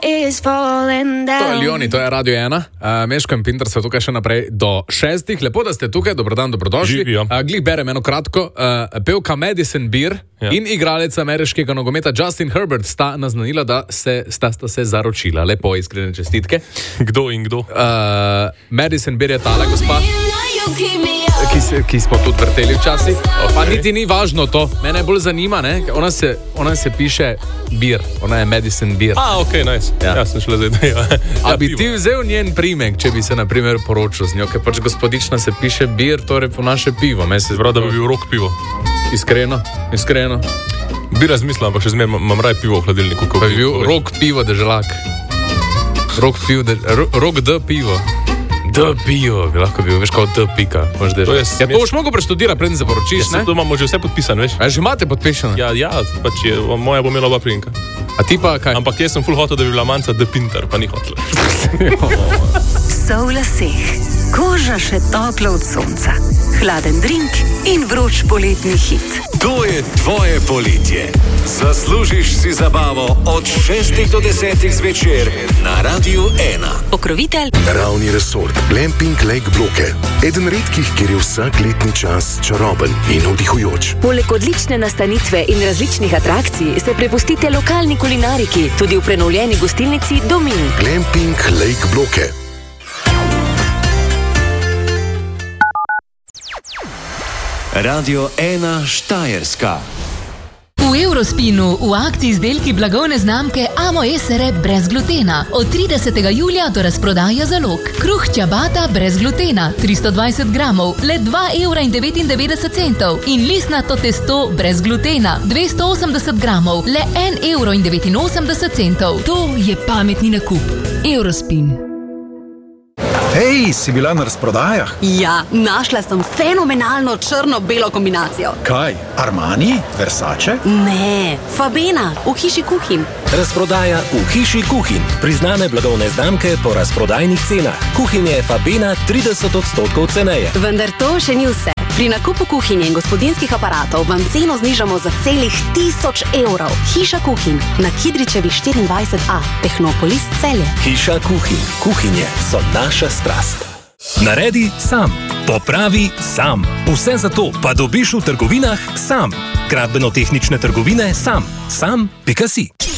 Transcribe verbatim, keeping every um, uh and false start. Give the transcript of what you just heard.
is falling down. To je Lioni, to je Radio ena. Uh, Meško in Pinter so tukaj še naprej do šestih. Lepo, da ste tukaj, dobrodan, dobrodošli. Živijo. Uh, glih berem eno kratko. Uh, pevka Madison Beer ja. in igralec ameriškega nogometa Justin Herbert sta naznanila, da se, sta, sta se zaročila. Lepo, iskrene čestitke. Kdo in kdo? Uh, Madison Beer je tale gospa, ki, se, ki smo tudi vrteli včasih. Okay. Pa niti ni važno to. Mene bolj zanima, ne? Ona se, ona se piše Beer. Ona je Madison Beer. A, ok, nice. Ja, ja sem šla zdaj. Ja. A bi ti vzel njen primek, če bi se na primer poročil z njo, ker pač gospodična se piše Beer, torej po naše pivo. Prav, da bi bil rok pivo. Iskreno, iskreno. Bi razmislil, ampak še zmer imam raj pivo v hladilniku. Pa bi bil rok pivo deželak. Rok pivo, de, ro, rok D pivo. D pivo bi lahko bil, veš, kot D pika. To je ja, to boš mogel preštudirati, preden se poročiš, ne? To imamo že vse podpisano, veš? A že imate podpisano? Ja, ja, pač je, moja bo imela oba priimka. A ti pa kaj? Ampak jaz sem ful hotel, da bi bila manjca D Pinter, pa ni hotel. So v laseh, koža še topla od sonca, hladen drink in vroč poletni hit. To je tvoje poletje. Zaslužiš si zabavo od šestih do desetih zvečer na Radiu ena. Pokrovitelj Naravni resort Glamping Lake Bloke. Eden redkih, kjer je vsak letni čas čaroben in navdihujoč. Poleg odlične nastanitve in različnih atrakcij se prepustite lokalni kulinariki, tudi v prenovljeni gostilnici Domin. Glamping Lake Bloke. Radio ena Štajerska. V Eurospinu v akciji izdelki blagovne znamke Amo Esere brez glutena. Od tridesetega julija do razprodaje zalog. Kruh ciabatta brez glutena, tristo dvajset gramov, le dva evra in devetindevetdeset centov. In listnato testo brez glutena, dvesto osemdeset gramov, le en evro in devetinosemdeset centov. To je pametni nakup. Eurospin. Hej, si bila na razprodajah? Ja, našla sem fenomenalno črno-belo kombinacijo. Kaj? Armani? Versace? Ne, Fabena, v hiši kuhinj. Razprodaja v hiši kuhinj. Priznane blagovne znamke po razprodajnih cenah. Kuhinje Fabena trideset odstotkov ceneje. Vendar to še ni vse. Pri nakupu kuhinje in gospodinjskih aparatov vam ceno znižamo za celih tisoč evrov. Hiša kuhinj na Kidričevi štiriindvajset A, Tehnopolis Celje. Hiša kuhinj. Kuhinje so naša strast. Naredi sam. Popravi sam. Vse za to pa dobiš v trgovinah sam. Gradbeno-tehnične trgovine sam. sam pika si.